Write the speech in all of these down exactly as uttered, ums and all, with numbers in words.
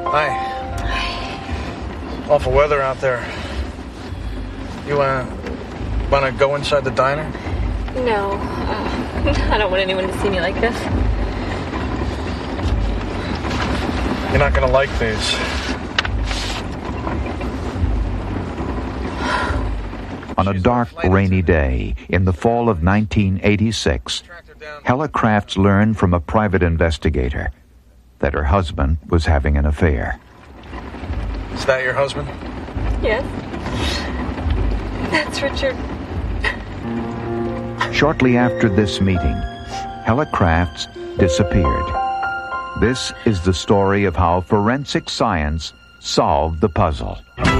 Hi. Awful weather out there. You wanna wanna go inside the diner? No, uh, I don't want anyone to see me like this. You're not gonna like these. On a dark, rainy day in the fall of nineteen eighty-six, Hella Crafts learned from a private investigator that her husband was having an affair. Is that your husband? Yes. That's Richard. Shortly after this meeting, Hella Crafts disappeared. This is the story of how forensic science solved the puzzle.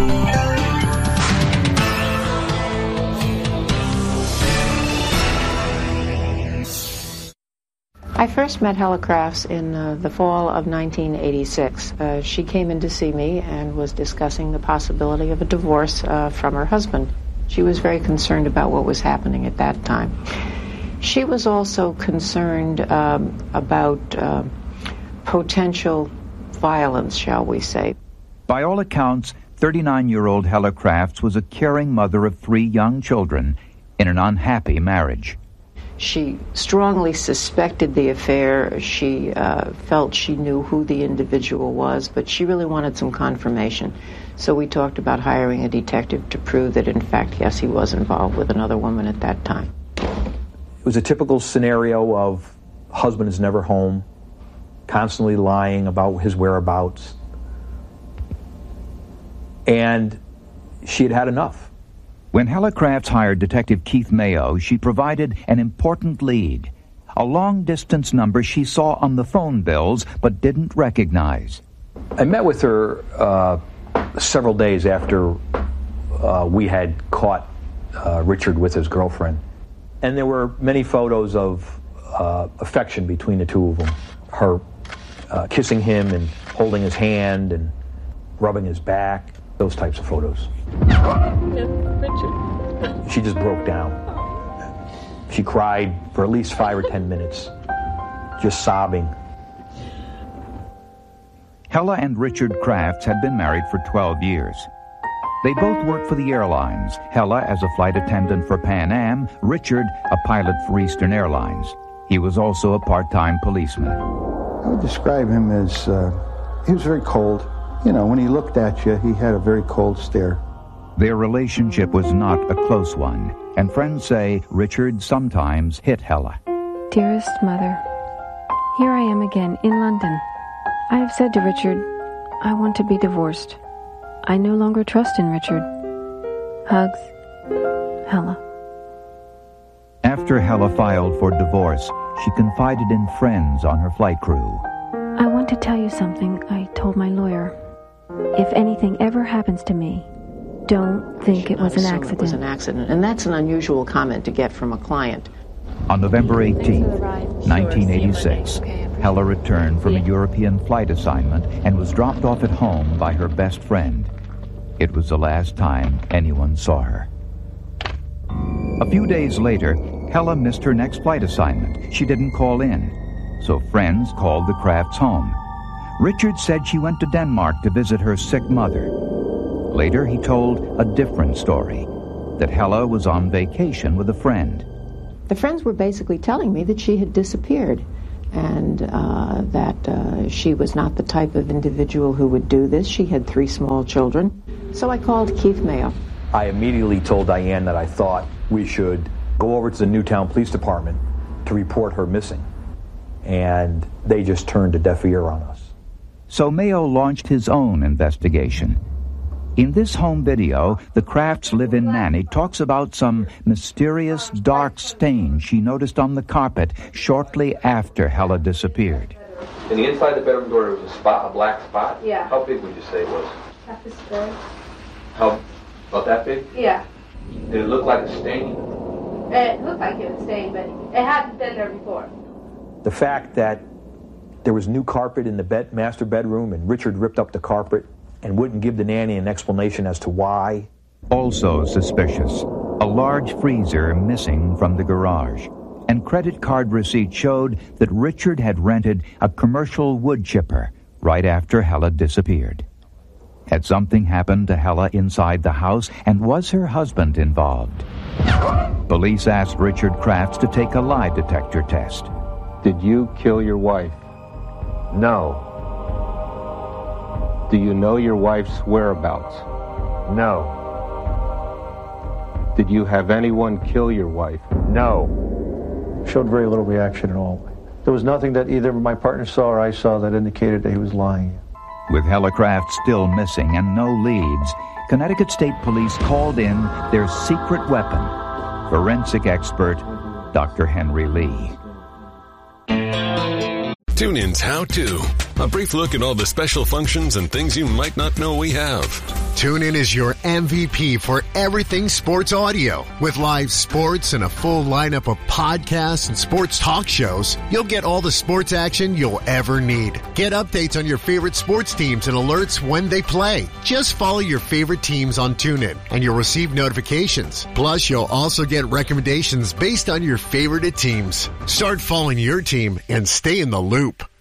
I first met Hella Crafts in uh, the fall of nineteen eighty-six. Uh, she came in to see me and was discussing the possibility of a divorce uh, from her husband. She was very concerned about what was happening at that time. She was also concerned um, about uh, potential violence, shall we say. By all accounts, thirty-nine-year-old Hella Crafts was a caring mother of three young children in an unhappy marriage. She strongly suspected the affair. She uh, felt she knew who the individual was, but she really wanted some confirmation. So we talked about hiring a detective to prove that, in fact, yes, he was involved with another woman at that time. It was a typical scenario of husband is never home, constantly lying about his whereabouts. And she had had enough. When Hella Crafts hired Detective Keith Mayo, she provided an important lead, a long-distance number she saw on the phone bills but didn't recognize. I met with her uh, several days after uh, we had caught uh, Richard with his girlfriend. And there were many photos of uh, affection between the two of them. Her uh, kissing him and holding his hand and rubbing his back, those types of photos. Yeah, Richard. She just broke down. She cried for at least five or ten minutes, just sobbing. Hella and Richard Crafts had been married for twelve years. They both worked for the airlines, Hella as a flight attendant for Pan Am, Richard a pilot for Eastern Airlines. He was also a part-time policeman. I would describe him as, uh, he was very cold. You know, when he looked at you, he had a very cold stare. Their relationship was not a close one, and friends say Richard sometimes hit Hella. Dearest Mother, here I am again in London. I have said to Richard, I want to be divorced. I no longer trust in Richard. Hugs, Hella. After Hella filed for divorce, she confided in friends on her flight crew. I want to tell you something I told my lawyer. If anything ever happens to me, don't think it was an accident. It was an accident, and that's an unusual comment to get from a client. On November eighteenth, nineteen eighty-six, Hella returned from a European flight assignment and was dropped off at home by her best friend. It was the last time anyone saw her. A few days later, Hella missed her next flight assignment. She didn't call in, so friends called the Crafts home. Richard said she went to Denmark to visit her sick mother. Later, he told a different story, that Hella was on vacation with a friend. The friends were basically telling me that she had disappeared and uh, that uh, she was not the type of individual who would do this. She had three small children. So I called Keith Mayo. I immediately told Diane that I thought we should go over to the Newtown Police Department to report her missing. And they just turned a deaf ear on us. So Mayo launched his own investigation. In this home video, the Crafts' live-in nanny talks about some mysterious dark stain she noticed on the carpet shortly after Hella disappeared. In the inside of the bedroom door, there was a spot, a black spot? Yeah. How big would you say it was? Half this big. How, about that big? Yeah. Did it look like a stain? It looked like it was stained, but it hadn't been there before. The fact that there was new carpet in the bed, master bedroom and Richard ripped up the carpet and wouldn't give the nanny an explanation as to why. Also suspicious, a large freezer missing from the garage. And credit card receipts showed that Richard had rented a commercial wood chipper right after Hella disappeared. Had something happened to Hella inside the house, and was her husband involved? Police asked Richard Crafts to take a lie detector test. Did you kill your wife? No. Do you know your wife's whereabouts? No. Did you have anyone kill your wife? No. Showed very little reaction at all. There was nothing that either my partner saw or I saw that indicated that he was lying. With Hella Crafts still missing and no leads, Connecticut State Police called in their secret weapon, forensic expert Doctor Henry Lee. TuneIn's How To. A brief look at all the special functions and things you might not know we have. TuneIn is your M V P for everything sports audio. With live sports and a full lineup of podcasts and sports talk shows, you'll get all the sports action you'll ever need. Get updates on your favorite sports teams and alerts when they play. Just follow your favorite teams on TuneIn, and you'll receive notifications. Plus, you'll also get recommendations based on your favorite teams. Start following your team and stay in the loop.